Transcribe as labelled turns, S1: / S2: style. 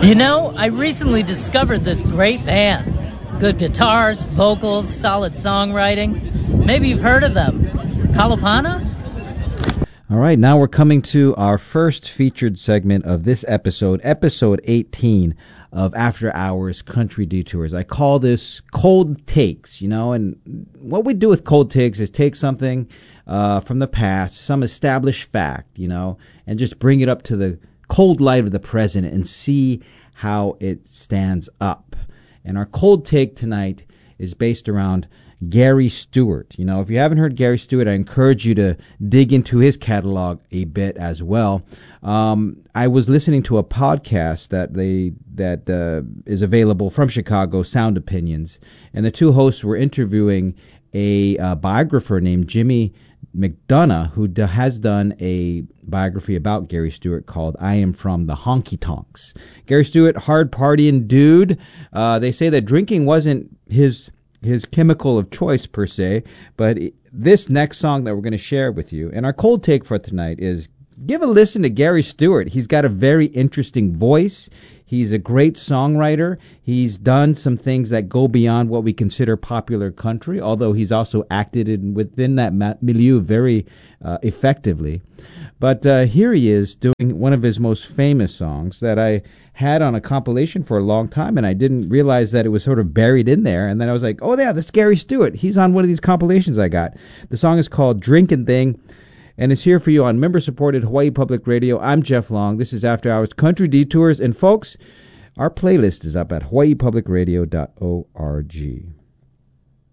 S1: You know, I recently discovered this great band. Good guitars, vocals, solid songwriting. Maybe you've heard of them. Kalapana?
S2: All right, now we're coming to our first featured segment of this episode, episode 18 of After Hours Country Detours. I call this Cold Takes, and what we do with Cold Takes is take something from the past, some established fact, and just bring it up to the cold light of the present and see how it stands up. And our cold take tonight is based around Gary Stewart. If you haven't heard Gary Stewart, I encourage you to dig into his catalog a bit as well. I was listening to a podcast that is available from Chicago, Sound Opinions, and the two hosts were interviewing a biographer named Jimmy McDonough, who has done a biography about Gary Stewart called I Am From the Honky Tonks. Gary Stewart, hard partying dude. They say that drinking wasn't his chemical of choice per se, but this next song that we're going to share with you, and our cold take for tonight is give a listen to Gary Stewart. He's got a very interesting voice. He's a great songwriter. He's done some things that go beyond what we consider popular country, although he's also acted within that milieu very effectively. But here he is doing one of his most famous songs that I had on a compilation for a long time, and I didn't realize that it was sort of buried in there. And then I was like, oh, yeah, that's Gary Stewart. He's on one of these compilations I got. The song is called Drinkin' Thing, and it's here for you on member-supported Hawaii Public Radio. I'm Jeff Long. This is After Hours Country Detours. And, folks, our playlist is up at hawaiipublicradio.org.